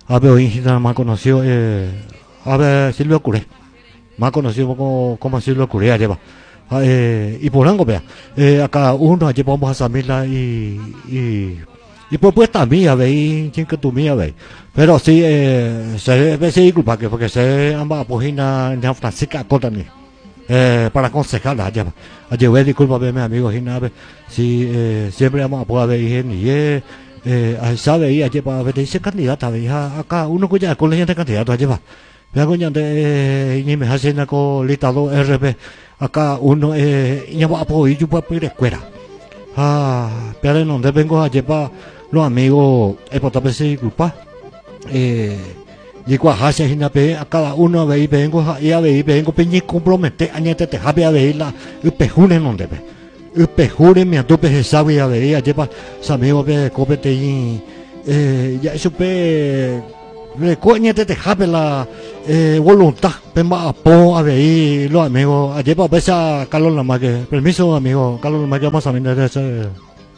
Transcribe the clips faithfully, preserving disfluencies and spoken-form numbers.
A ver, hoy nada más conocido, eh, a ver, Silvio Curé, más conocido como, como Silvio Curé, lleva. Ah, eh, y por algo, vea, eh, acá uno, allí vamos a Samila y, y, y propuesta mía, ve, y sin que tú mía, ve. Pero sí, eh, se ve, se disculpa, que porque se amba apogina en Francisca Cotani, eh, para aconsejarla, allá, allí, ve, disculpa, ve, mi amigo, y nada, si, eh, siempre vamos a poder ver, y, eh, eh, sabe, y allí, para ver, dice candidata, ve, acá, uno cuya, con la gente candidato, allí va. Vea, coño, de, y me hacen con listado R P. Acá uno eh ya va a poder yo puedo ir a escuela. Ah, pero no te vengo a llevar los amigos el potable se grupa. Eh, y cuajarse en la pe a cada uno a ver vengo a y a ver vengo peñi compromete añete te jabe a ver la el pejune no debe. El pejure me atope se sabe a ver a llevar los amigos de copete y eh ya eso pe coñete te jabe la eh, voluntad, pemba po a ver los amigos, ayer para pesa Carlos Lamaque, permiso amigo, Carlos Lamaque vamos a venir ese.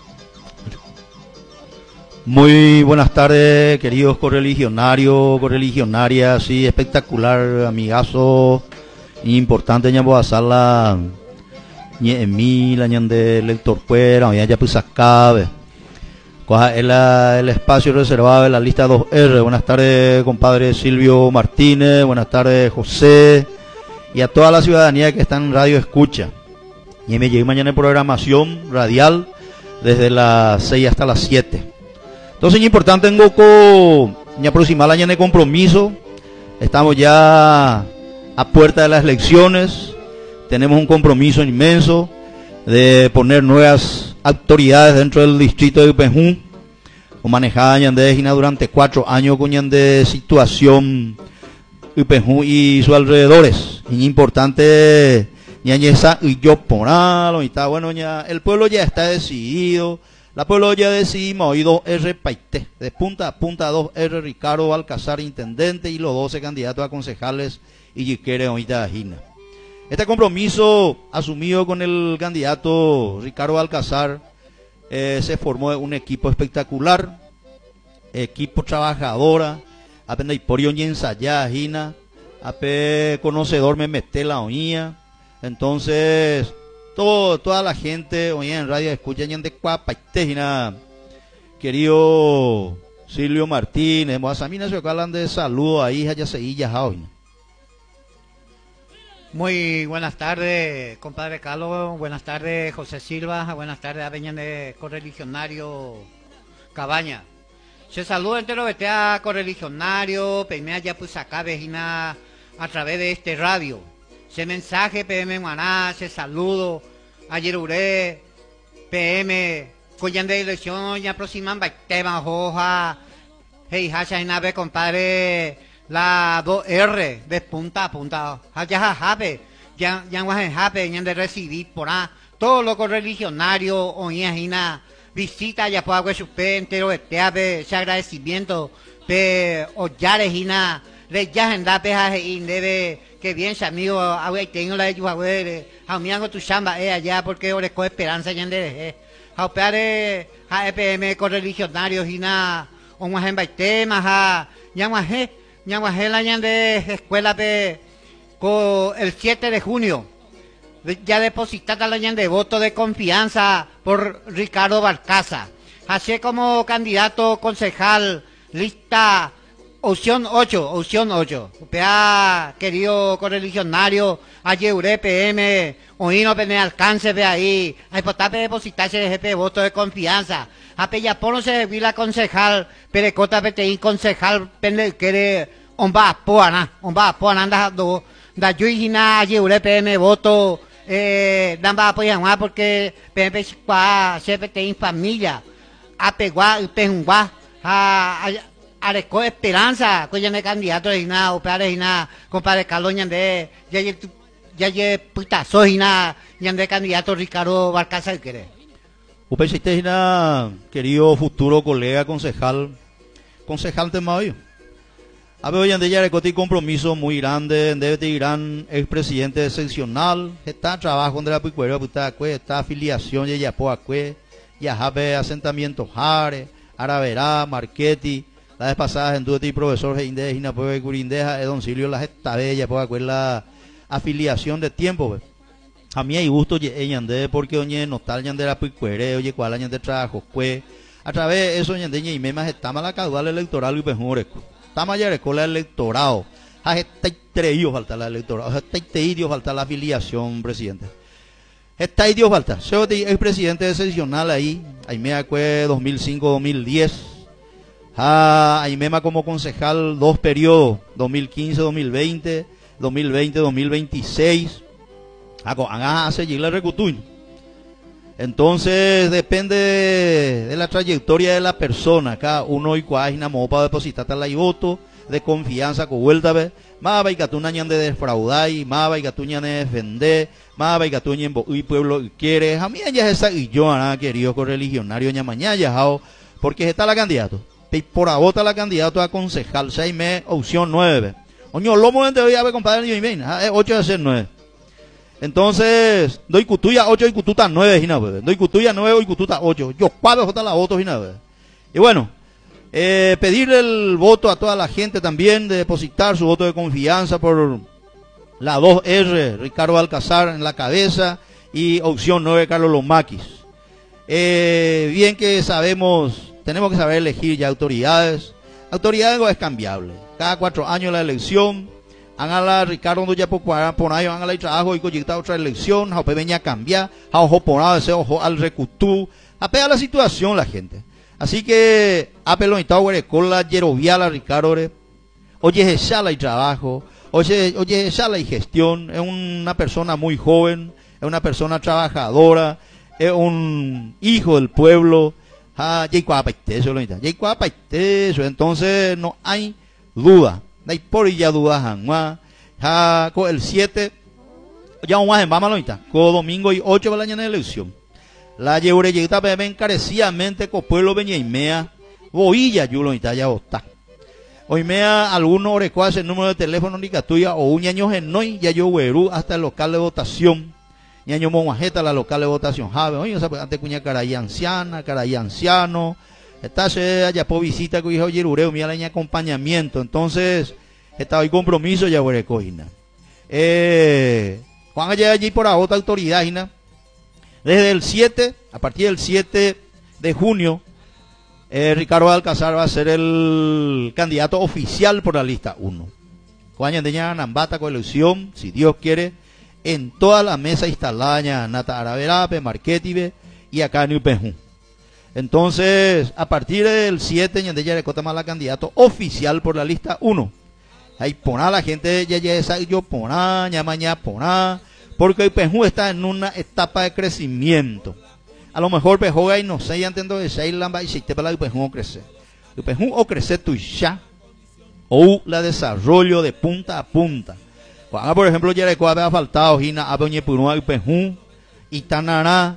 Muy buenas tardes, queridos correligionarios, correligionarias, sí, espectacular, amigazo, importante ya voy a hacer la ñe mi la ñande lector fuera, ya pues acabe. El, el espacio reservado de la lista dos R. Buenas tardes, compadre Silvio Martínez. Buenas tardes, José. Y a toda la ciudadanía que está en Radio Escucha. Y me llegué mañana en programación radial desde las seis hasta las siete. Entonces, es importante, tengo con aproximar la mañana de compromiso. Estamos ya a puerta de las elecciones. Tenemos un compromiso inmenso de poner nuevas autoridades dentro del distrito de Upenjú, o manejada Ñandé durante cuatro años con Ñandé situación Upenjú y sus alrededores. Y importante Ñañeza y yo ponalo y está bueno ya, el pueblo ya está decidido, la pueblo ya decidimos hoy dos R Paité, de punta a punta dos R Ricardo Alcázar intendente y los doce candidatos a concejales y Yiquere ahorita Gina. Este compromiso asumido con el candidato Ricardo Alcázar, eh, se formó un equipo espectacular, equipo trabajadora, apenas y por y ensayada, Gina, ape conocedor me mete la oía, entonces todo, toda la gente hoy en radio escucha de Cuapaitejina, querido Silvio Martínez, Moazamina se hablan de saludo ahí, ya se ya hoy. Muy buenas tardes, compadre Carlos, buenas tardes, José Silva, buenas tardes, Aveñan de Correligionario Cabaña. Se saluda entero de a Correligionario, Pemea ya pues acá vecina a través de este radio. Se mensaje P M Maná, se saludo, ayer uré, P M, Coyan de elección, ya aproximan tema hoja, hey, hacha en ave, compadre. La dos R de punta a punta, ya jape, ya ya jape, ya de recibir por ahí, todos los correligionarios, hoy imagina, visita ya puedo hacer su entero de teape, ese agradecimiento, pe, o ya regina, le ya anda pe y debe, que bien, amigo, ahí tengo la de tu abuelo, a mí hago tu chamba, eh, allá, porque ahora con esperanza ya de, a peare, a E P M correligionarios, y nada, o más en baitema, ja, ya más, eh, Ñaguajela de escuela de con el siete de junio ya depositada la de voto de confianza por Ricardo Balcaza, así como candidato concejal lista opción ocho, opción ocho. Pea, querido correligionario, ayer P M, oíno pene alcance de ahí, hay potape depositarse de G P voto de confianza. A Pellapono se vi la concejal, Perecota Peteín concejal, pende quiere omba poana, omba poana anda do, da yuigina ayer P M voto, eh, damba apoyan más porque P M pa se Peteín familia, apegua y pengua, a Areco Esperanza, cuya me candidato de nada, o para nada, compadre Carlos Ñandé, ya ya ya puta soy nada, Ñandé candidato Ricardo Balcaza quiere. Upechitejina, querido futuro colega concejal, concejal de Mayo. A ver, hoy en día Arecoti compromiso muy grande, debe de gran expresidente seccional, está trabajo de la Picuera, está afiliación de Yapoacue, Yajabe, asentamiento Jare, Araverá, Marqueti, La vez pasada en tu profesor de Indeja y Napoe Curindeja, Don Silvio las esta bella, pues la afiliación de tiempo, pues. A mí hay gusto ye ñande porque oye no tal ñande la picuere, oye cuál ñande trabajo, pues a través de eso ñande y me más está la caudal electoral y pejoreco. Está mayor con la electorado. A este treillo falta la electoral, a este treillo falta la afiliación, presidente. Está idiota falta. Soy el presidente excepcional ahí, ahí me acuerdo dos mil cinco dos mil diez. Ah, ahí me como concejal dos periodos, dos mil quince dos mil veinte, dos mil veinte dos mil veintiséis. Ah, a seguir la recutuño. Entonces depende de la trayectoria de la persona. Cada uno y cuágina mo para depositar la voto de confianza con vuelta ve. Más va y catuñan de defraudar, más va y catuñan de defender, más va y catuñan y pueblo quiere. A mí ya esa y yo nada querido correligionario ña mañana ya porque está la candidato. Por abota la candidato a concejal seis meses opción nueve. Oño lomo de hoy a ver compadre y ven, ocho de ser nueve. Entonces, doy cutuya ocho y cututa nueve, doy cutuya nueve y cututa ocho. Yo cuadro jota la voto, y bueno, eh, pedirle el voto a toda la gente también, de depositar su voto de confianza por la dos R, Ricardo Alcázar en la cabeza, y opción nueve, Carlos Lomaquis. Eh, bien que sabemos, tenemos que saber elegir ya autoridades. Autoridades es cambiable. Cada cuatro años la elección. Hágala Ricardo no ya por por año hágala y trabajo y proyecta otra elección, a venía a cambiar, a ojo por nada, ese ojo al recutú, a pegar la situación la gente. Así que a pelonita con la yeroviala Ricardo, oye esa la y trabajo, oye oye esa la y gestión, es una persona muy joven, es una persona trabajadora, es un hijo del pueblo, ah, entonces no hay duda. Hay por ya dudas ja con el siete ya un más en mamalonita con domingo y ocho de la mañana de elección la lleureyita bebe encarecidamente con pueblo beñeimea boilla yulonita ya está hoy mea algunos orecuas el número de teléfono ni tuya o un año en noy ya yo güerú hasta el local de votación y año monjeta la local de votación jave oye esa antes cuña caray anciana caray anciano. Esta se allá por visita que dijo Yerureo, mira la acompañamiento. Entonces, estaba en compromiso ya por cojina. Eh, Juan allá allí por la otra autoridad, Gina. Desde el siete, a partir del siete de junio, eh, Ricardo Alcázar va a ser el candidato oficial por la lista uno. Juan Yandeña Nambata con elección, si Dios quiere, en toda la mesa instalada en Nata Araverape, Marquetibe y acá en Upejú. Entonces, a partir del siete, Ñandeya Recota más la candidato oficial por la lista uno. Ahí poná la gente, ya ya esa yo poná, ña mañana poná, porque el Pejú está en una etapa de crecimiento. A lo mejor Pejoga y no sé, ya entiendo que se lamba y si te para el Pejú crece. El Pejú o crece tu ya, o la desarrollo de punta a punta. Cuando, por ejemplo, ya Recota ha faltado, Gina, Abeñe Purúa, el Pejú, Itanará,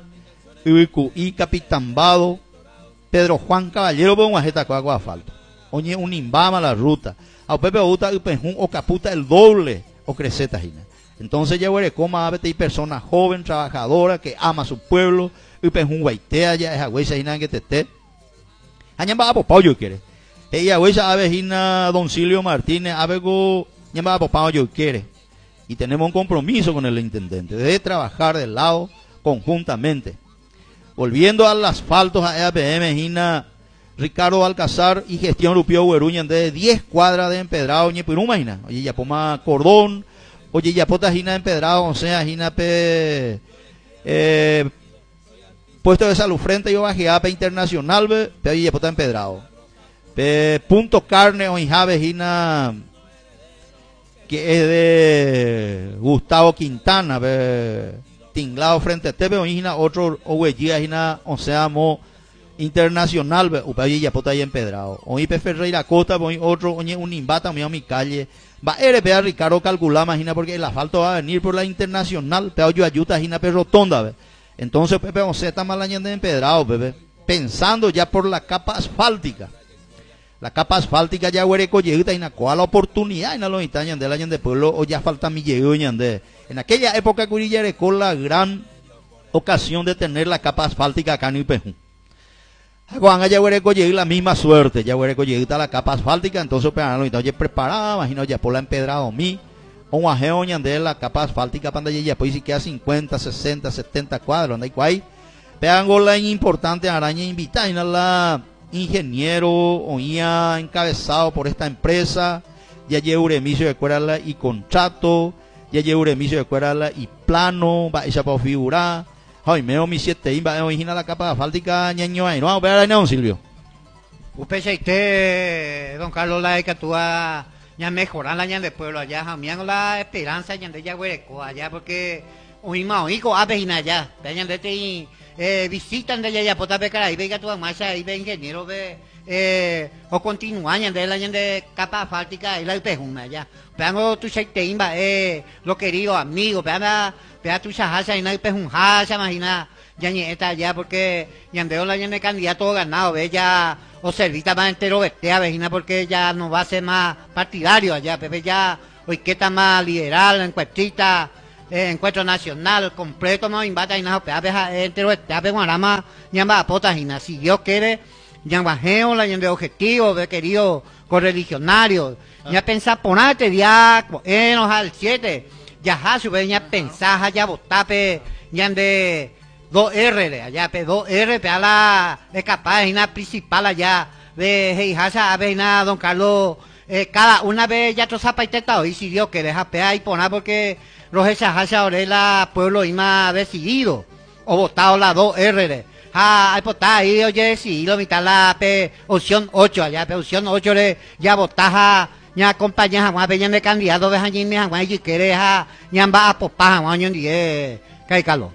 y Capitambado, Pedro Juan Caballero, pero una jeta con agua asfalto. Oye, un imbama la ruta. A Pepe Bauta, o caputa el doble, o creceta, Gina. Entonces, ya huele coma, a y persona joven, trabajadora, que ama a su pueblo, y pejún guaitea, ya es agüesa, Gina, que te esté. Añamba a yo quiere. Ella agüesa, ave, Gina, Don Silvio Martínez, ave, go, ñamba a yo quiere. Y tenemos un compromiso con el intendente, de trabajar del lado conjuntamente. Volviendo al asfalto a E A P M, Gina, Ricardo Alcázar y gestión Rupio Hueruña de diez cuadras de empedrado, ñe Piruma, Gina. Oye, ya poma cordón, oye, ya pota Gina empedrado, o sea, Gina pe, eh, puesto de salud frente yo bajé A P internacional, pe, oye, ya pota empedrado. Pe, punto carne, o Jave, Gina, que es de Gustavo Quintana, pe, tinglado frente a Tepe, Gina, otro Oguellía, Gina, o sea, mo internacional, upayi ya pota ahí empedrado. Oí Pe Ferreira Costa, oí otro, oye, un imbata, mi mi calle. Va a R P a Ricardo calcular, imagina, porque el asfalto va a venir por la internacional, pero yo ayuda, Gina, pe rotonda, ve. Entonces, Pepe, o sea, está mal añadiendo empedrado, Pepe, pensando ya por la capa asfáltica. La capa asfáltica ya huereco llegita y na coa la oportunidad y na lo itañan del año de pueblo o ya falta mi llego de. En aquella época Curilla con la gran ocasión de tener la capa asfáltica acá en Ipejú. Juan Yaguareco llegó la misma suerte, Yaguareco llegó a la capa asfáltica, entonces pero entonces preparaba, imagino ya por la empedrado mí, un guajeo ñande la capa asfáltica para ya pues si queda cincuenta, sesenta, setenta cuadros, anda y cuay. Pegan la importante araña invitar a la ingeniero oía encabezado por esta empresa, ya llevo remiso de cuerda y contrato, ya llevo remiso de cuerda y plano, va esa para figurar. Ay, me mi siete va a originar la capa asfáltica ñaño ahí, no vamos a ver ahí no, Silvio. Usted se usted, don Carlos, la que tú ya mejorar la ña de pueblo allá, jamiando la esperanza ña de Yaguareco allá, porque hoy más hijo a vejina allá, vean de este eh, visitan de allá ya pota becara y venga tu masa ahí ve ingeniero ve eh, o continúan de la ña de capa asfáltica y la pejuna allá. Vean tu se te imba eh lo querido amigo, vean vea tu chajasa y no hay pejunjasa, imagina, ya ni está allá porque Yandeo la de candidato ganado, ve ya, o servita más entero vestea, vecina, porque ya no va a ser más partidario allá, Pepe ya, hoy que está más liberal, encuestita, eh, encuentro nacional, completo, más imbata y nada, pepe, entero vestea, pepe, más, ya va a potas y si Dios quiere, ya bajeo la de objetivo, ve querido, correligionario, ya pensar ponerte día, enos al siete, ya ha su ya pensar ya botape ya de dos R allá pe dos R pe a la es capaz es la principal allá de heijasa a ver nada don Carlos eh, cada una vez ya tosa paiteta hoy si Dios que deja pe ahí poner porque los hechajasa ahora la pueblo y más decidido o votado la dos R ah hay votar ahí oye decidido mitad la pe opción ocho allá pe opción ocho le ya votaja ya compañía Juan Peña de candidato de allí mi Juan y quiere ha ya va a popar Juan y die cae calor.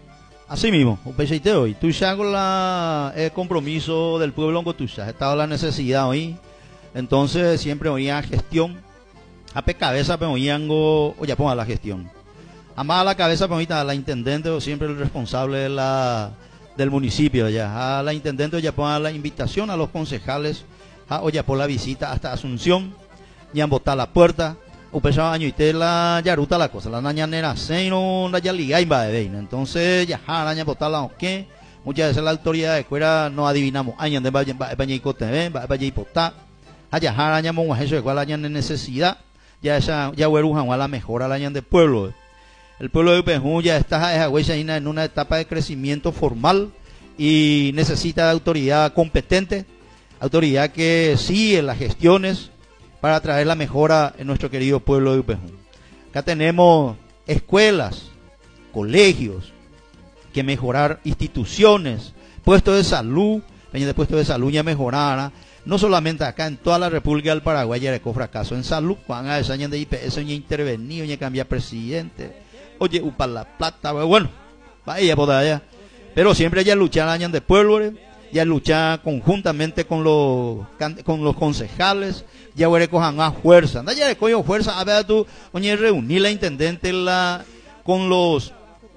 Así mismo, un peseite hoy. Tú ya con la el compromiso del pueblo con tu ya estaba la necesidad hoy. Entonces siempre oía gestión. A pe cabeza pe oían go o ya ponga la gestión. A la cabeza pe ahorita la intendente o siempre el responsable de la del municipio ya. A la intendente o ya ponga la invitación a los concejales a o ya por la visita hasta Asunción. Ya botar la puerta, o pensaba año y te la ya ruta la cosa, la naña nera no la ya liga y va de veina, entonces ya araña botar la qué, muchas veces la autoridad de escuela no adivinamos, año de vaya vaya y cote ven, vaya y botar, allá araña mon eso de cual año de necesidad, ya esa ya huerujan a la mejora la año de pueblo, el pueblo de Upejú ya está esa huella en una etapa de crecimiento formal y necesita de autoridad competente, autoridad que sigue las gestiones para traer la mejora en nuestro querido pueblo de Upejú. Acá tenemos escuelas, colegios, que mejorar instituciones, puestos de salud, de puestos de salud ya mejorara, no solamente acá en toda la República del Paraguay ya recó fracaso en salud, van a esa de I P S ya intervenido, ya cambiar presidente, oye, upa la plata, bueno, vaya por allá, pero siempre ya luchar años de pueblo, ya luchar conjuntamente con los con los concejales, ya voy a coger más fuerza, no ya cogió fuerza, a ver tú, oye, reunir la intendente la con los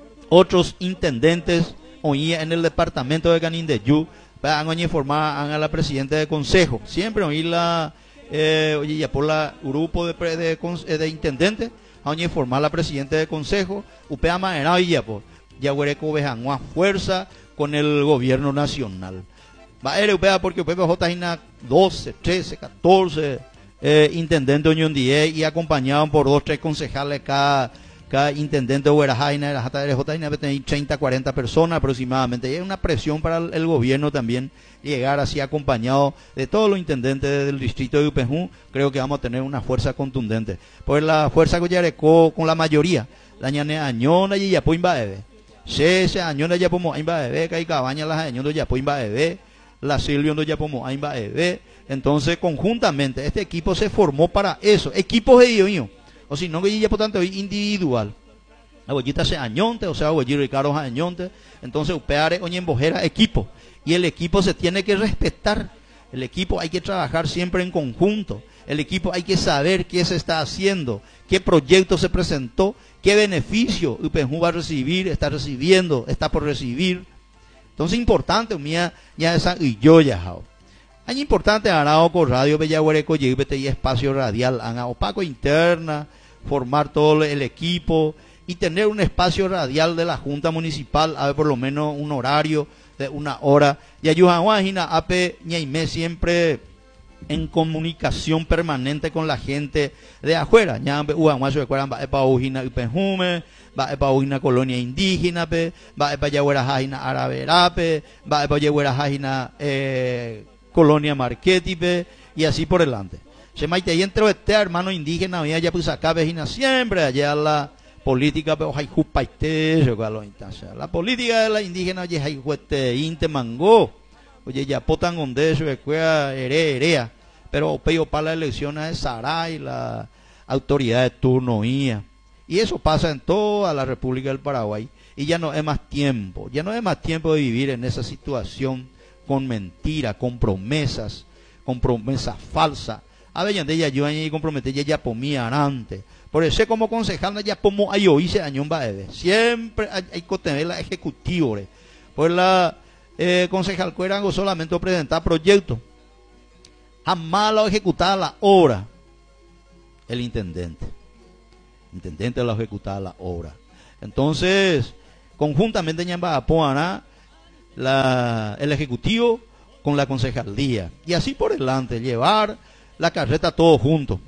otros intendentes, oye, en el departamento de Canindeyú, van a formar a la presidenta de consejo, siempre oí la, eh, oye, ya por la grupo de, de, de, de intendentes, oye, formar la presidenta de consejo, upea manera, y ya por, ya voy a coger más fuerza con el gobierno nacional. Va a ir porque P P J tiene doce, trece, catorce eh, intendentes de diez y acompañados por dos, tres concejales cada, cada intendente de Huerajaina, la J R J tiene treinta, cuarenta personas aproximadamente. Y hay una presión para el, el gobierno también llegar así acompañado de todos los intendentes del distrito de Upejú. Creo que vamos a tener una fuerza contundente. Pues la fuerza que yarecó con la mayoría, la ñane añona y yapo imbabebe. Se se añona ya pomo aimba bebé, que hay cabaña las añondo ya po imba bebé, la Silvio no ya pomo aimba bebé. Entonces, conjuntamente, este equipo se formó para eso, equipos de ellos, o si no que ya por tanto individual. La bollita se añonte, o sea, bollito Ricardo añonte, entonces upeare oñen bojera equipo, y el equipo se tiene que respetar, el equipo hay que trabajar siempre en conjunto, el equipo hay que saber qué se está haciendo, qué proyecto se presentó, qué beneficio Upejú va a recibir, está recibiendo, está por recibir. Entonces importante, mía, ya esa y yo ya jao. Es importante arao con radio Bellaguareco y espacio radial, haga opaco interna, formar todo el equipo y tener un espacio radial de la Junta Municipal, a ver por lo menos un horario de una hora. Y ayudan ape ñaime siempre en comunicación permanente con la gente de afuera. Ñambe uan más recuerdan va epa ujina upenjume, va epa ujina colonia indígena pe, va epa yaguera jajina araverape, va epa yaguera jajina eh, colonia marquetipe y así por delante. Se maite y entre este hermano indígena había ya pues acá vejina siempre allá la política pero hay jupaite la política de la indígena oye hay juete inte mango oye ya potan onde eso escuela ere erea pero peyo para la elección de Sara y la autoridad de turno ia. Y eso pasa en toda la República del Paraguay y ya no es más tiempo, ya no es más tiempo de vivir en esa situación con mentira, con promesas, con promesas falsas. A ver, ya yo y comprometí ya pomía antes. Por eso como concejal ya como hay oíse añón baebe. Siempre hay, hay que tener la ejecutiva. Pues la eh, concejal cuerango solamente presentar proyectos. Jamás lo ejecutaba la obra. El intendente. El intendente lo ejecutaba la obra. Entonces, conjuntamente ñamba apoyará la el ejecutivo con la concejalía. Y así por delante, llevar la carreta todo junto.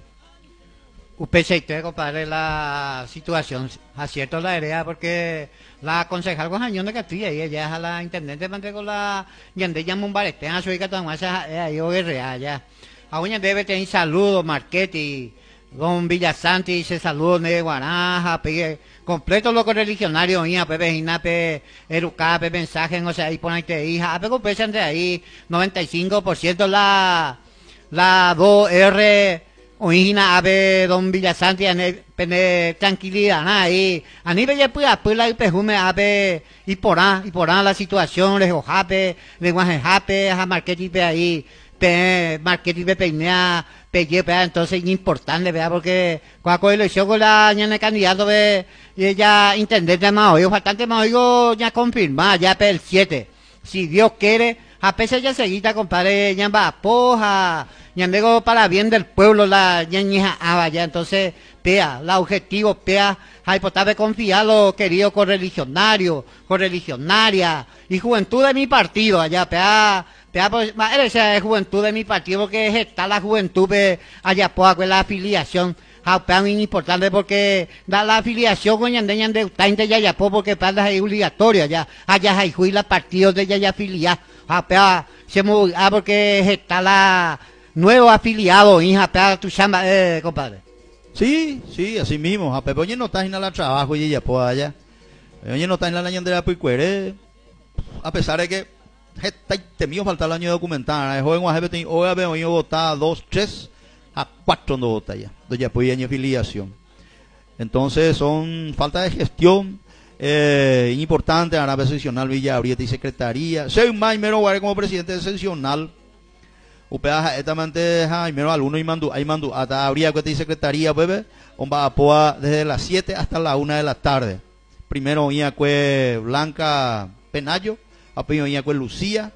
Usted se compadre la situación, acierto la idea porque la concejal Guajañón de Castilla y ella es a la intendente mantengo la yande ya Mumbarete a su hija Tomasa ahí o real ya. A uña debe tener saludos Marquetti, don Villasanti se saludos de Guaraja, pegue completo loco religionario mía, pepe Ginape, Erucape, mensaje, o sea, ahí ponen te hija, a pego pesan de ahí noventa y cinco por ciento la la dos R Oína ave don Villasanti ane pene tranquilidad ahí a nivel ya pues pues la pejume ave y porá y porá la situación le ojape le guajejape a marketing pe ahí pe marketing pe peinea pe lleva entonces importante vea porque cuando elección con la ñane candidato ve y ella intendente más hoy bastante más hoy ya confirma ya pe el siete si Dios quiere a pesar ya seguita compadre ñamba poja ñandego para bien del pueblo la ñañija ya entonces pea la objetivo pea hay potable confiado querido correligionario correligionaria y juventud de mi partido allá pea pea pues esa es juventud de mi partido porque está la juventud pe, allá poa con la afiliación es muy importante porque da la afiliación con ñande ñande utainte ya ya porque para es obligatoria ya allá hay juila partidos de ya ya afiliar ah se ah porque está la nuevo afiliado hija para tu chamba eh, compadre. Sí, sí, así mismo, a Pepe, oye, no está en la trabajo y ella por allá. Oye, no está en la ñandera Puicuere. A pesar de que te mío falta el año de documental, el joven Guajebe hoy había oído votar dos, tres a cuatro no vota ya. Entonces ya pues año afiliación. Entonces son falta de gestión eh, importante, Arabia Seccional, Villa Abrieta y Secretaría. Soy un mero guarde como presidente de seccional. Upea esta mente Jaime alumno y mandu hay mandu hasta habría que te secretaría bebé on va a poa desde las siete hasta la una de la tarde. Primero ia que Blanca Penayo, apeño ia que Lucía.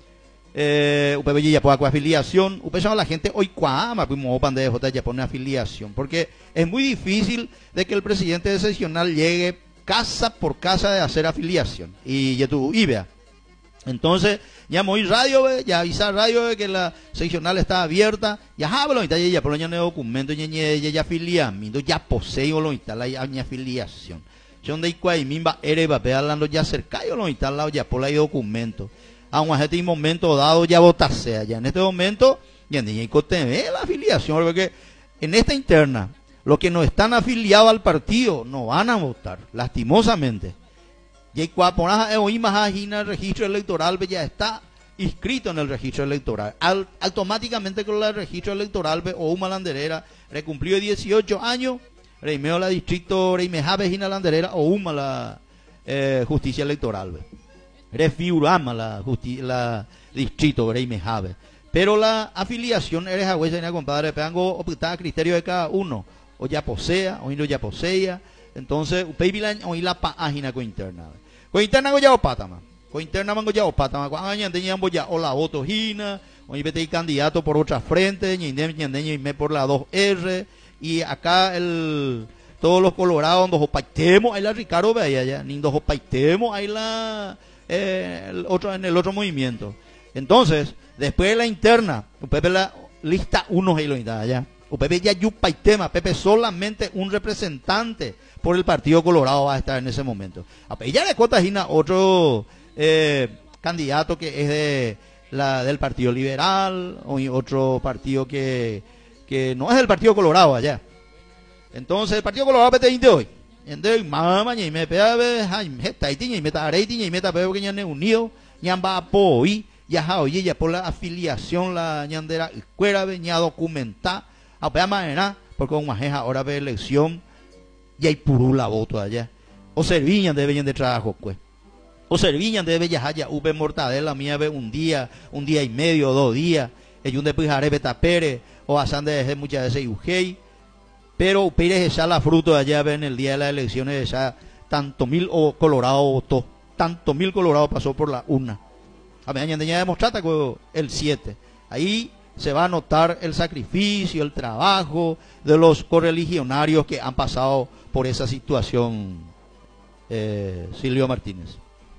Eh upebe ya poa con afiliación, upea a la gente hoy cuama pues mo pan de J ya pone afiliación, porque es muy difícil de que el presidente de seccional llegue casa por casa de hacer afiliación. Y ya tú y vea. Entonces, ya muy radio, ve, ya avisar radio ve, que la seccional está abierta, ya hablo, y ya ya por ya no documento, ya ya ya afiliamiento, ya poseo lo instala ya mi afiliación. Yo donde hay mimba ere va hablando ya cerca yo lo instala ya por ahí documento. Aún en este momento dado ya votarse allá. En este momento ya ni hay que la afiliación porque en esta interna los que no están afiliados al partido no van a votar, lastimosamente. Y cuando el registro electoral ya está inscrito en el registro electoral. Al, automáticamente con el registro electoral o una landerera recumplió dieciocho años, reimeo la distrito, reimeja vejina landerera o una la eh, justicia electoral. Refigurama la, justi la distrito, reimejave. Pero la afiliación eres a huesa, compadre, pegango optar a criterio de cada uno. O ya posea, o no ya posea. Entonces, upeibilan o la página con interna. Con interna go ya opatama. Con interna mango ya opatama. Cuando añan teníamos ya o la otogina, o y vete candidato por otra frente, ni y me por la dos R. Y acá el todos los colorados, donde opaitemos, ahí la Ricardo veía ya, ni donde opaitemos, ahí la eh, el otro, en el otro movimiento. Entonces, después de la interna, Pepe la lista uno y lo allá. Pepe ya yupa y tema, Pepe solamente un representante por el Partido Colorado va a estar en ese momento. A Pepe ya le contajina otro eh, candidato que es de la del Partido Liberal, o otro partido que, que no es del Partido Colorado allá. Entonces, el Partido Colorado Pepe de hoy. Entonces, mamá, y me pega, y me está ahí, y me está ahí, y me está que ya han unido, ya va a apoyar, ya oye, ya por la afiliación, la ñandera, escuela, venía documentar, a pegar manera, porque una jeja ahora ve elección, y hay purula voto allá. O servían de venir de trabajo, pues. O servían de bellas haya, ube mortadela mía, ve un día, un día y medio, dos días, el un de pujare betapere, o asan de muchas veces ugei. Pero Pérez ya la fruto de allá en el día de las elecciones ya tanto mil o Colorado votó, tanto mil Colorado pasó por la urna. A mí ya demostrata con el siete. Ahí se va a notar el sacrificio, el trabajo de los correligionarios que han pasado por esa situación, eh, Silvio Martínez.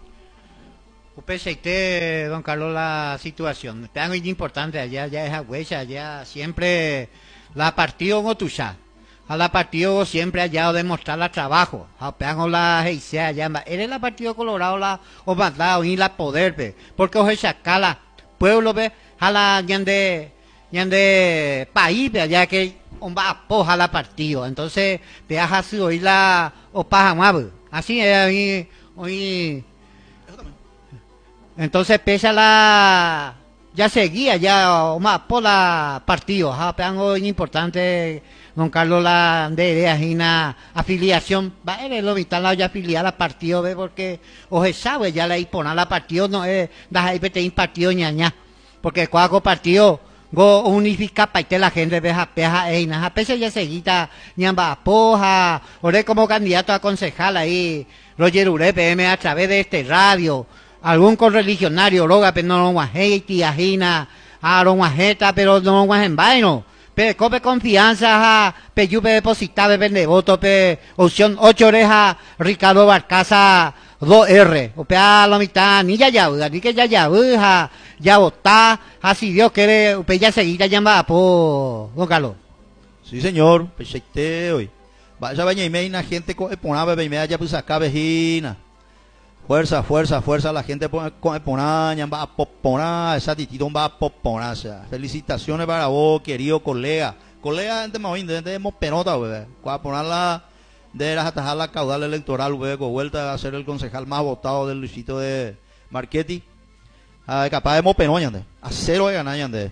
Usted, don Carlos, la situación. Es algo importante allá, ya es huella, allá siempre la partido Gotushá. A la partido siempre hallado demostrar el trabajo. A pegan la heisea llama. Eres la partido Colorado la o mandado y la poder ve. Porque o sacala pueblo ve a la de de país ve allá que on va a poja la partido. Entonces te has así hoy la o paja más. Así es hoy hoy. Entonces pesa la ya seguía ya o más por la partido. A pegan hoy importante. Don Carlos, la de idea una afiliación, va a lo vital ya afiliar a partido, ve, porque o se sabe ya la impona la partido, no es, da ahí pete partido ñaña, porque cuando partido, go unifica para la gente, ve, a peja, e a veces ya seguita, ñamba, poja, ore como candidato a concejal ahí, Roger Urepe, M a través de este radio, algún correligionario, roga, pero no lo guajeiti, ajina, a lo guajeta, pero no lo guajen vaino. Pe, cope confianza, pe, yupe depositar, vende voto, pe, opción ocho orejas, Ricardo Barcaza, dos R, o pe, a la mitad, ni ya ya, ni que ya ya, ja, ya votá, así Dios quiere, pe, ya seguida llama, po, don Carlos. Sí, señor, pe, hoy. Vaya, baña y meina, gente, con ponaba, y media, ya pues acá, vejina. Fuerza, fuerza, fuerza, la gente pone ponaña, va a poponar, esa titito va a poponar, o sea, felicitaciones para vos, querido colega, colega, gente más bien, gente de penota, güey, para ponerla, de atajar la caudal electoral, güey, con vuelta a ser el concejal más votado del distrito de Marchetti, ah, capaz de mopenoña, a cero de ganar, de,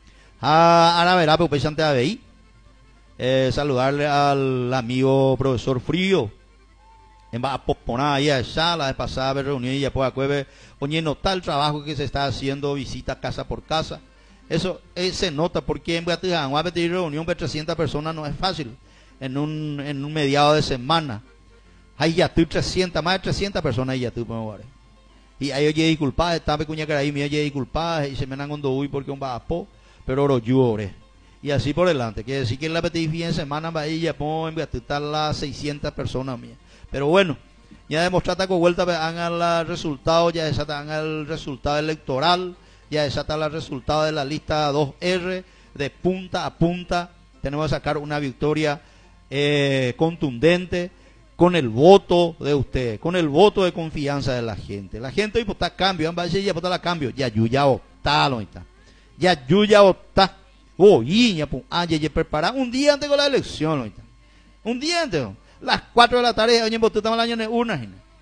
a ahora verá, pues, antes de A B I, eh, saludarle al amigo profesor Frío, va a posponer ahí a esa la de pasada ver reunión y ya puede acuerdo oye nota el trabajo que se está haciendo visita casa por casa eso eh, se nota porque en Guatemala a pedir reunión de trescientas personas no es fácil en un en un mediado de semana hay ya tú trescientas más de trescientas personas ahí ya tú y ahí oye disculpa está pecuña que ahí me oye disculpa y se me han cuando uy porque un vapo pero oro llore y así por delante quiere decir que en la petit fin de semana va ahí ya pon en las seiscientas personas mías. Pero bueno, ya demostrata con vuelta hagan el resultado, ya desatan el resultado electoral, ya desatan el resultado de la lista dos R, de punta a punta, tenemos que sacar una victoria eh, contundente con el voto de usted, con el voto de confianza de la gente. La gente hoy vota cambio, va a decir ya vota la cambio, ya yuya vota, no está, ya yuya vota, oh, y ya pues, ah, ya preparar un día antes de la elección, no está, un día antes, ¿no? Las cuatro de la tarde, oye, botuta mal año en una,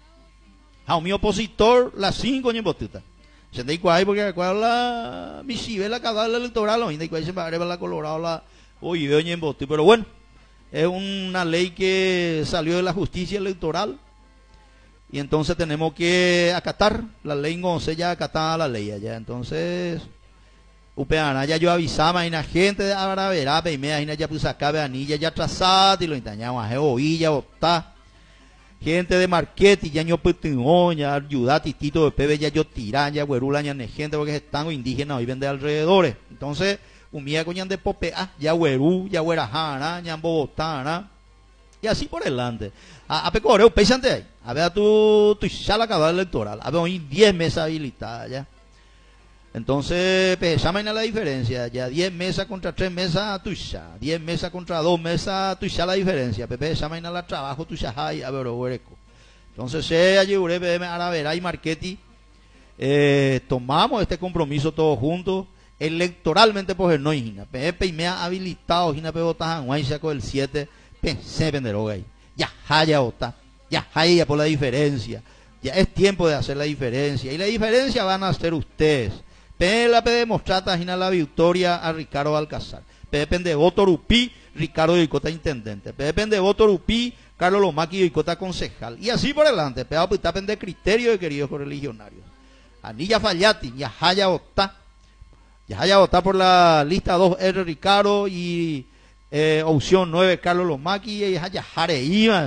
a mi opositor, las cinco, oye, botuta. Se te ahí porque recuerda la misiva, la cadala electoral, oye, de ahí se va a la colorado, la, oye, oye, botuta. Pero bueno, es una ley que salió de la justicia electoral y entonces tenemos que acatar la ley, once ya acatada la ley allá. Entonces, upeana, ya yo avisaba, y la gente de ahora verá, y me imagina ya pues acá anilla ya trazada y lo engañamos a oilla, botá. Gente de Marquete, ya yo petingón, ya ayudar titito de pebe, ya yo tiran, ya güerula, ya ne gente porque están indígenas hoy vende alrededores. Entonces, un mía coñan de pope, ah, ya güerú, ya güerajana, ya bogotana. Y así por delante. A, a pecoreo, pésante ahí. A ver a tu, tu sala cabal electoral. A ver, hoy diez mesas habilitadas ya. Entonces, pues, llamen a la diferencia. Ya diez mesas contra tres mesas, tu ya. diez mesas contra dos mesas, tu ya la diferencia. Pepe, llamen a la trabajo, tu ya hay, a ver, hueco. Entonces, se allí, P M, Aravera y Marchetti, eh, tomamos este compromiso todos juntos. Electoralmente, pues, no, hina. Pepe y me ha habilitado, hina, pe, botajan, guay, saco el siete, pensé, penderoga ahí. Ya, ya, bota. Ya, ya, por la diferencia. Ya es tiempo de hacer la diferencia. Y la diferencia van a hacer ustedes. Pela pe demostrata hina la victoria a Ricardo Alcázar. Pepe de voto Rupí, Ricardo Icota intendente. Pepe de voto Rupí, Carlos Lomaki Icota concejal. Y así por adelante. Pega pitapen de criterio de queridos correligionarios. Anilla Fallati, ya haya votá. Ya haya votá por la lista dos R Ricardo y eh, opción nueve Carlos Lomaki y haya Jareímas.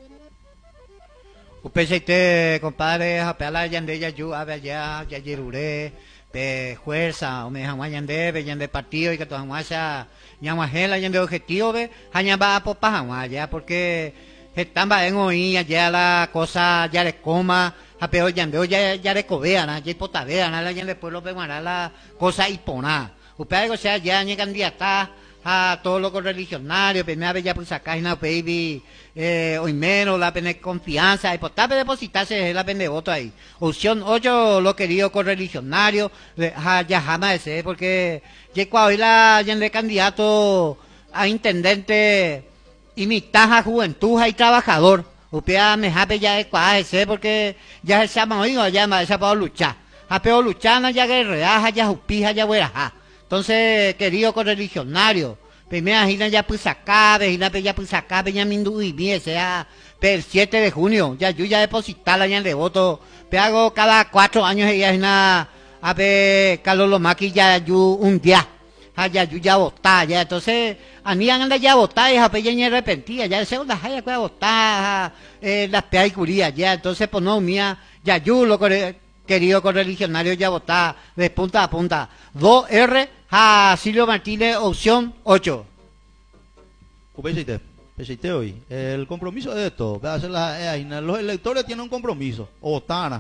Upesete, compadre, apela yande yayu, abaya, yayirure, pe fuerza, o me jamás yande, yande partido y que tu jamás ya, yamajela, yande objetivo, ve, hañaba popa jamás, ya, porque estamba en oía, ya la cosa, ya le coma, apeo yande, ya, ya le cobea, na, ya potavea, na, la yande pueblo, pe, la cosa hipona. Upea, o sea, ya, ni candidata, a todos los correligionarios, me había pues acá una baby, eh, hoy menos la pena confianza, y por tal depositarse la pena de voto ahí. Opción ocho, lo querido correligionario, ya jamás ese, porque ya hoy la de candidato a intendente y mitad a juventud y trabajador. Upea me jape ya de cuál ese, porque ya se llama hoy, ya se ha podido luchar. Ha podido luchar, ya guerreaja, ya jupija, ya hueraja. Entonces, querido correligionario, primera gira ya pues acá, vejina ya pues acá, ya mindu y bien, sea, el siete de junio, ya yo ya depositarla ya en el voto, pero hago cada cuatro años ella es una, a ver, Carlos Lomaki ya yo un día, ya yo ya votar, ya, entonces, a mí anda ya votar, y a ya ni arrepentía, ya, segunda ya que votar, eh, las peaicurías, ya, entonces, pues no, mía, ya yo lo corre, querido correligionario ya votar de punta a punta. dos R a Silvio Martínez, opción ocho. Peseite, peseite hoy. El compromiso de esto, los electores tienen un compromiso, o votan.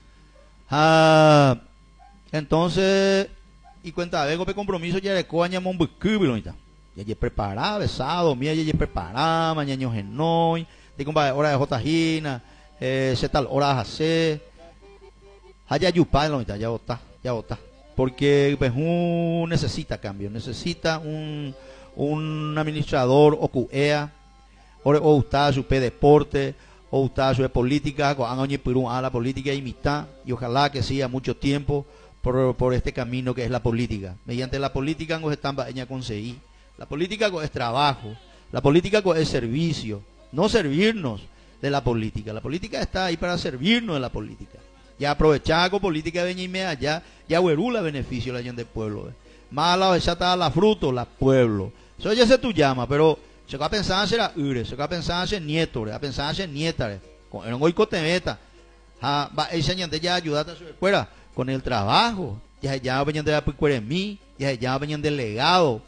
Ah, entonces, y cuenta, vengo de compromiso ya de coña monbucúbilo, ya ya preparada, besado, mía ya preparada, mañana genoy, de compa hora de jotajina, eh, se tal hora hacer. Haya yupa en la mitad, ya vota, ya vota. Porque pues, un necesita cambio, necesita un, un administrador o Q E A, o, o usted su P deporte, o usted su política, con a la política y mitad, y ojalá que siga mucho tiempo por, por este camino que es la política. Mediante la política nos están a conseguir. La política es trabajo, la política es servicio, no servirnos de la política. La política está ahí para servirnos de la política. Ya aprovechar con política de Beñimea, ya, ya huerula beneficio la gente del pueblo. Eh. Más la está la fruto, la pueblo. Eso ya se tu llama, pero se va a pensar en ser ure, se va a pensar en ser nieto, a pensar en ser nieta. Con el hoy cotemeta, va esa gente ya ayudarte a su escuela con el trabajo. Ya ya venían de la mí, ya ya venían del legado.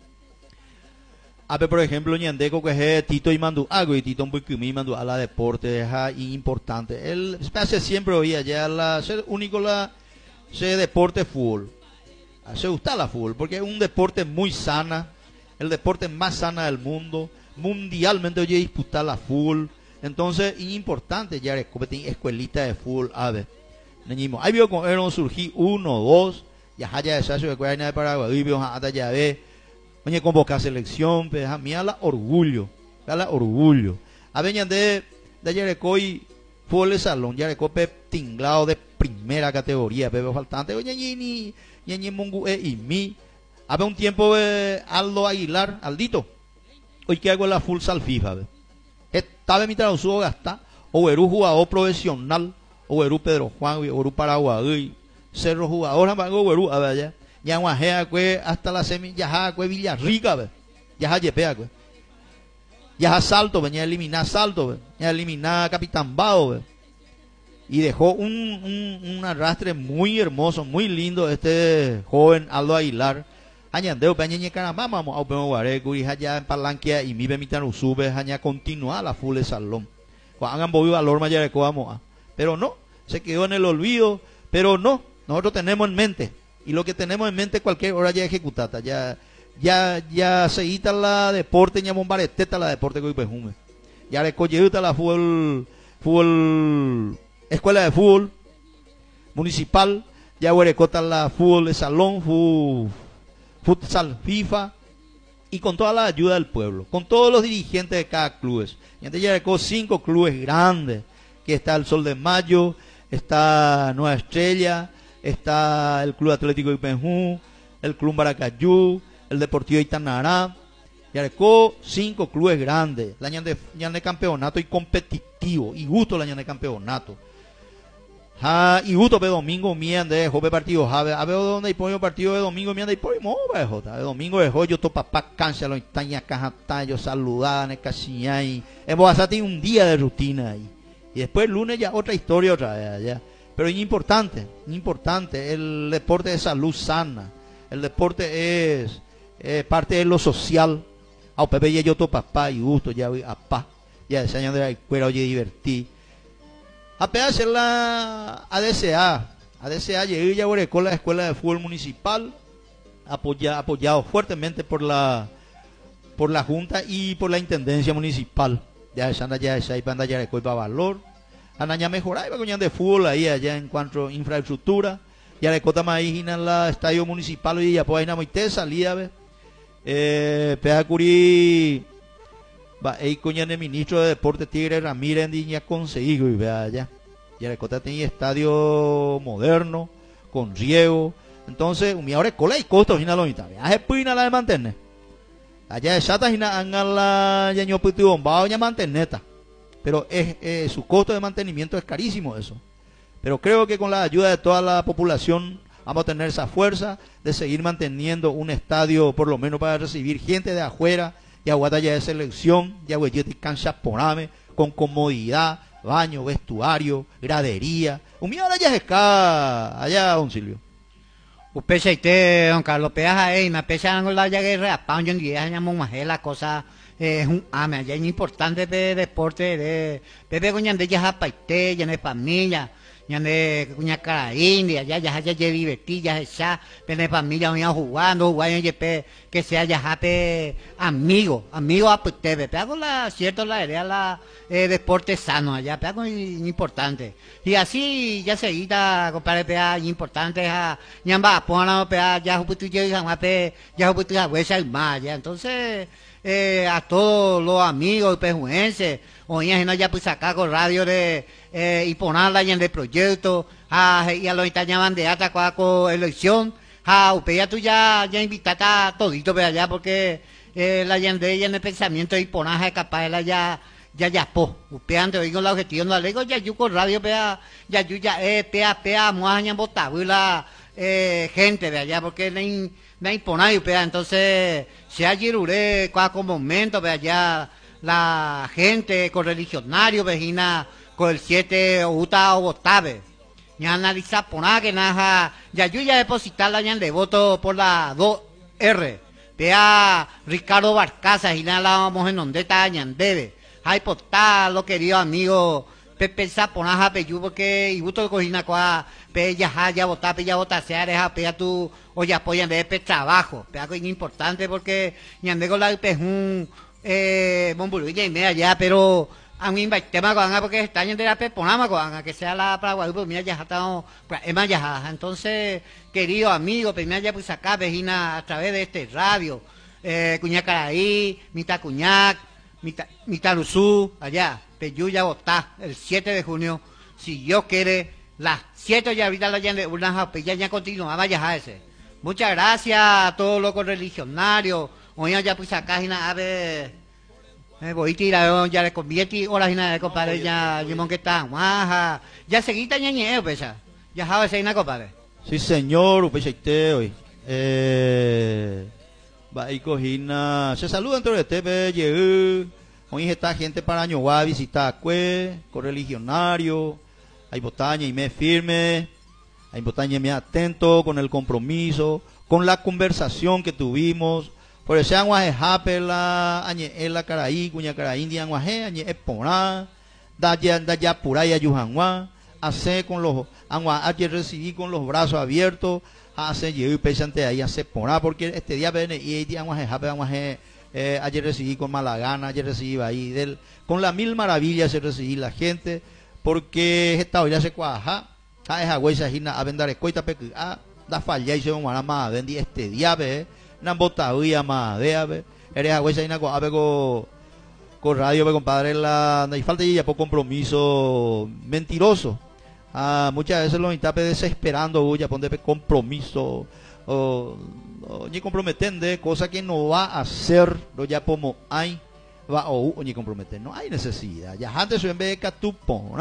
A ver, por ejemplo, Ñandeco que es Tito y Mandu algo y Tito y Mandu a la deporte es importante. Él hace siempre oía ya la ser único la se deporte fútbol. Se gusta la fútbol porque es un deporte muy sana, el deporte más sana del mundo, mundialmente oye disputar la fútbol. Entonces, es importante ya competir escuelita de fútbol, a ver. Ahí vio con Aaron surgir uno, dos, ya haya de Sacho de Cuarina de Paraguay, vio hasta ya ve. Oye, convocar selección, pues a mí a la orgullo, a la orgullo. A ver, de, de Yarecoy, fútbol de salón, Yarecoy tinglado de primera categoría, pero faltante, oye, ni, ni, ni, ni, Mungu, eh, y mi. A ver, un tiempo, eh, Aldo Aguilar, Aldito, hoy que hago la full sal FIFA, ve. Estaba en mi traducción gasta, o Eru jugador profesional, o Eru Pedro Juan, o Eru Paraguay, Cerro jugador, o Eru, a ver, allá. Ya guajea que hasta la semilla ya que Villarrica, ya yepea que ya salto, venía a eliminar salto, ya eliminar Capitán Bao, y dejó un, un, un arrastre muy hermoso, muy lindo este joven Aldo Aguilar, Añandeo peña caramba vamos a pemo guareco y allá en palanquia y mi bemitan sube allá continúa la full de salón. Cuando hagan bobi valor mayareco vamos a. Pero no, se quedó en el olvido, pero no, nosotros tenemos en mente y lo que tenemos en mente cualquier hora ya ejecutada, ya ya ya se ita la deporte ya bombareteta la deporte que pejume. Ya le coyeuta la fútbol fútbol escuela de fútbol municipal, ya huerecota la fútbol de salón, fútbol futsal FIFA y con toda la ayuda del pueblo, con todos los dirigentes de cada club. Y antes ya recó cinco clubes grandes, que está el Sol de Mayo, está Nueva Estrella, está el Club Atlético de Ipenjú, el Club Maracayú, el Deportivo Itanará. Ya recó cinco clubes grandes, la año de, de campeonato y competitivo, y gusto la año de campeonato. Ah, y gusto pe domingo miende jope partido jave a ver dónde hay pollo partido de domingo miende y pollo mo ve jota de domingo de joyo to papá cancha lo itaña caja tallo saludada en casiña y en Boazati un día de rutina ahí y después el lunes ya otra historia otra vez allá, pero es importante importante el deporte de salud sana, el deporte es eh, parte de lo social. A pepe ya yo to papá y gusto ya voy a pa ya ese año de la escuela oye divertí a hacer la A D C A, A D C A llegué ya con la escuela de fútbol municipal, apoya, apoyado fuertemente por la por la junta y por la intendencia municipal. Ya esa anda ya esa y panda ya para valor, anda ya mejorar y va de fútbol ahí allá en cuanto a infraestructura, ya le cota más ahí en el estadio municipal y ya pues ahí na moite salida ve, eh, pea curi va ahí coña el ministro de deporte Tigre Ramírez ya conseguido y vea allá y la cota tenía estadio moderno con riego, entonces mi ahora cola y costo final lo mitad viaje puina la de mantener allá de chata y na la ya ño puti bombao ya manterneta, pero es eh, su costo de mantenimiento es carísimo eso, pero creo que con la ayuda de toda la población vamos a tener esa fuerza de seguir manteniendo un estadio por lo menos para recibir gente de afuera. Y aguanta ya de selección, ya huellete cancha porame, con comodidad, baño, vestuario, gradería. Un mío ahora ya es acá, allá, don Silvio. Usted se te, don Carlos, peaja ahí, me pesa con la llaga de pan, yo en día llamamos más la cosa, es un ame, allá es importante de deporte, de, bebé con yande ya paite, ya de familia. Ya de cuña cara india, ya ya ya ya divertir, ya ya de familia venía jugando, jugando que sea ya jape amigo, amigo a pues te pego la cierto la idea la eh, deporte sano allá, pego importante. Y así ya seguida compadre pea importante a ñamba pona pea ya juputu ya jape ya juputu ya huesa el más ya. Entonces eh, a todos los amigos pejuenses oye, no ya pues acá con radio de eh, y ponerla en el proyecto ah, y a los itañaban de ata con elección ah, usted ya tú ya ya invitaste a todito para allá porque eh, la yande en el pensamiento y ponaje capaz de la ya ya ya po usted antes oigo la objetivo no le digo ya yo con radio pea ya yo ya eh pea pea muaña botagüila eh, gente de allá porque no no imponer pea entonces se ha giruré con momento de allá la gente con religionario vejina con el siete uta o botabe ya analiza poná que naja ya yo ya depositar la ñan de voto por la dos R vea Ricardo Barcaza y nada la vamos en donde está ñan debe hay portar lo querido amigo Pepe Saponaja peyu porque y gusto cojina coa pe ya ya votar pe ya votar sea deja pe ya tú o ya apoyan de pe trabajo pe algo importante porque ñan de con la pe un eh, Bombuluya y media ya, pero a mí me tema con porque está en de la peponama con que sea la para Guadalupe, mira ya estamos, es más ya, entonces, querido amigo, primero ya pues acá, vecina, a través de este radio, eh, Cuñacaraí, Mita Cuñac, Mita, Mitaruzú, allá, Peyuya Botá, el siete de junio, si Dios quiere, las siete ya ahorita la ya de una ya ya continuaba ya ese. Muchas gracias a todos los correligionarios. Oye, ya pues acá, a ver, eh, voy a tirar, ya le convierte, hola, de compadre, ya, Limón que está, maja, ya seguita ñeñe, pesa, ya sabes, hay una compadre. Sí, señor, pues este hoy, eh, va y cojina, se saluda entre este, ve, llegué, hoy está gente para Ñoa, visitar Cue, correligionario, hay botaña y me firme, hay botaña y me atento con el compromiso, con la conversación que tuvimos. Por eso agua es japela, añe la caraí, cuña caraí, di agua he, añe es porá, da ya, da ya puraya yuhanwa, hace con los, agua ayer recibí con los brazos abiertos, hace yo y pesante ahí, hace porá, porque este día viene y di agua es japela, agua es, eh, ayer recibí con mala gana, ayer recibí ahí, del, con la mil maravillas se recibí la gente, porque esta olla se cuaja, a esa huesa gina a vender escoita peque, a da falla y se van a más vendi este día ve, nan botadilla más de ave, eres a huesa gina con ave con con radio, compadre, la no hay falta ya por compromiso mentiroso. Ah, muchas veces los intapes desesperando, ya ponte compromiso o, o ni comprometende, cosa que no va a hacer, no ya como hay va o ni comprometer, no hay necesidad. Ya antes en vez de catupón,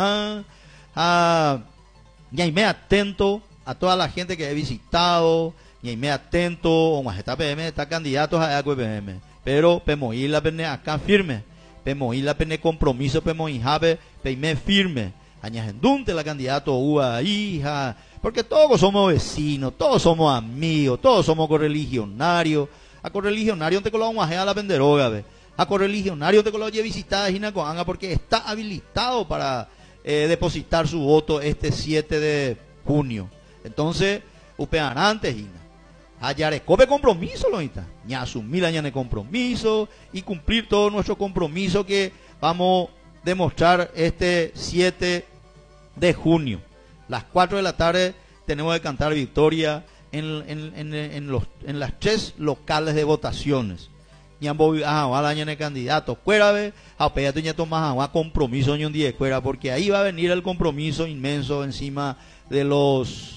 ah, ya y me atento a toda la gente que he visitado, y me atento, o más está P M, está candidatos a P M, pero pemoí la pene acá firme, pemoí la pene compromiso, pemoí jabe, peime firme, añajendunte la candidato ua hija, porque todos somos vecinos, todos somos amigos, todos somos correligionarios, a correligionario te colocamos a la penderoga, ve. A correligionario te coloque visitar a Ginacoanga porque está habilitado para eh, depositar su voto este siete de junio. Entonces, upean antes, Gina. Ayarecope compromiso, Loita. Ni asumir añade compromiso y cumplir todo nuestro compromiso que vamos a demostrar este siete de junio. Las cuatro de la tarde tenemos que cantar victoria en, en, en, en, los, en las tres locales de votaciones. Ñambo a la ñane candidato cuérave a pedir doña Tomás a compromiso ni un día cuera porque ahí va a venir el compromiso inmenso encima de los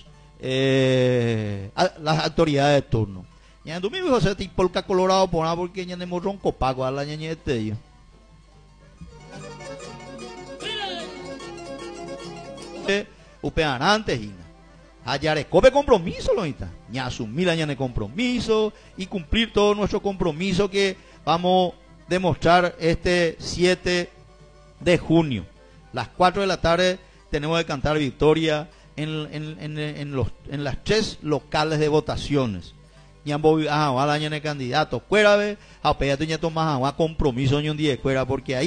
eh, a, las autoridades de turno. Ya tu mismo José te polka colorado por nada porque ñane morron copago a la ñañete yo. Upean antes Gina. Ayarecope compromiso, Loita. Ni asumir añade compromiso y cumplir todo nuestro compromiso que vamos a demostrar este siete de junio. Las cuatro de la tarde tenemos que cantar victoria en, en, en, en, los, en las tres locales de votaciones. Ñambo a la candidato cuérave a pedir doña Tomás a compromiso ni un día cuera porque ahí